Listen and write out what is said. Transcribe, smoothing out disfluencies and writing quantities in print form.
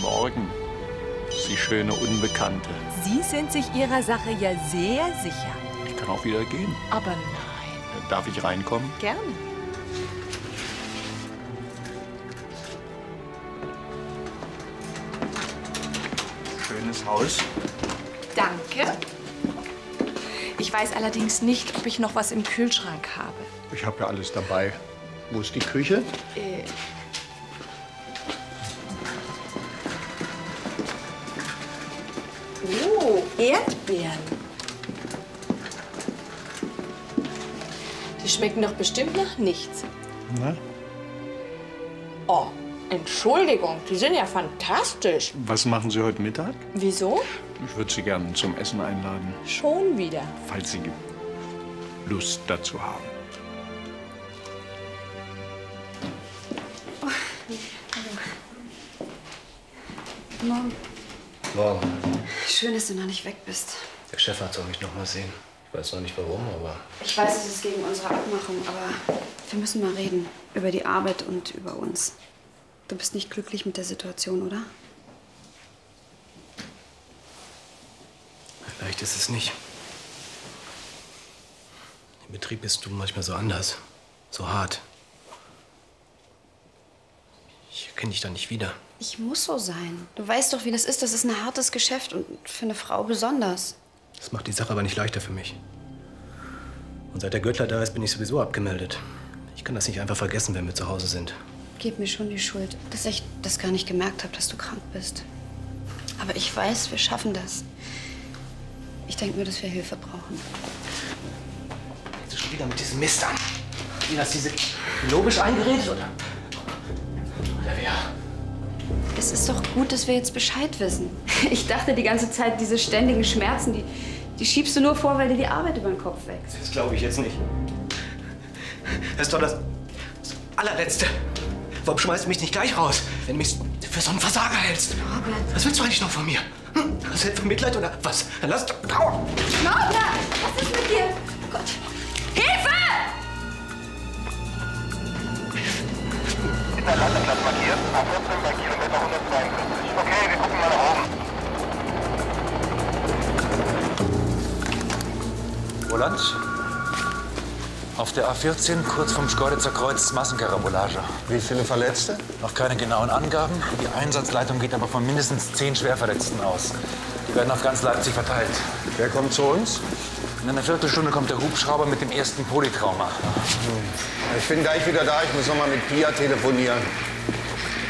Morgen, Sie schöne Unbekannte. Sie sind sich Ihrer Sache ja sehr sicher. Ich kann auch wieder gehen. Aber nein. Darf ich reinkommen? Gerne. Schönes Haus. Danke. Ich weiß allerdings nicht, ob ich noch was im Kühlschrank habe. Ich habe ja alles dabei. Wo ist die Küche? Oh, Erdbeeren. Die schmecken doch bestimmt nach nichts. Na? Oh, Entschuldigung, die sind ja fantastisch. Was machen Sie heute Mittag? Wieso? Ich würde Sie gerne zum Essen einladen, Schon wieder. falls Sie Lust dazu haben. Morgen. Morgen. Schön, dass du noch nicht weg bist. Der Chef soll mich noch mal sehen. Ich weiß noch nicht warum, aber... Ich weiß, es ist gegen unsere Abmachung, aber wir müssen mal reden. Über die Arbeit und über uns. Du bist nicht glücklich mit der Situation, oder? Leicht ist es nicht. Im Betrieb bist du manchmal so anders. So hart. Ich erkenne dich da nicht wieder. Ich muss so sein. Du weißt doch, wie das ist. Das ist ein hartes Geschäft und für eine Frau besonders. Das macht die Sache aber nicht leichter für mich. Und seit der Göttler da ist, bin ich sowieso abgemeldet. Ich kann das nicht einfach vergessen, wenn wir zu Hause sind. Gib mir schon die Schuld, dass ich das gar nicht gemerkt habe, dass du krank bist. Aber ich weiß, wir schaffen das. Ich denke nur, dass wir Hilfe brauchen. Jetzt schon wieder mit diesem Mist an. Wie hast diese logisch eingeredet, oder? Oder wer? Es ist doch gut, dass wir jetzt Bescheid wissen. Ich dachte die ganze Zeit, diese ständigen Schmerzen, die schiebst du nur vor, weil dir die Arbeit über den Kopf wächst. Das glaube ich jetzt nicht. Das ist doch das Allerletzte. Warum schmeißt du mich nicht gleich raus, wenn du mich für so einen Versager hältst? Norbert. Was willst du eigentlich noch von mir? Hm? Hast du etwa Mitleid oder was? Dann lass doch... Aua! Norbert, was ist mit dir? Oh Gott. Hilfe! Ist der Landeplatz markiert? A14 bei Kilometer 142. Okay, wir gucken mal nach oben. Roland? Auf der A14, kurz vom Schkeuditzer Kreuz, Massenkarambolage. Wie viele Verletzte? Noch keine genauen Angaben. Die Einsatzleitung geht aber von mindestens 10 Schwerverletzten aus. Die werden auf ganz Leipzig verteilt. Wer kommt zu uns? In einer Viertelstunde kommt der Hubschrauber mit dem ersten Polytrauma. Ich bin gleich wieder da. Ich muss noch mal mit Pia telefonieren.